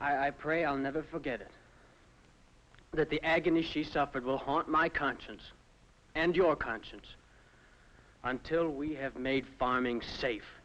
I pray I'll never forget it. That the agony she suffered will haunt my conscience and your conscience until we have made farming safe.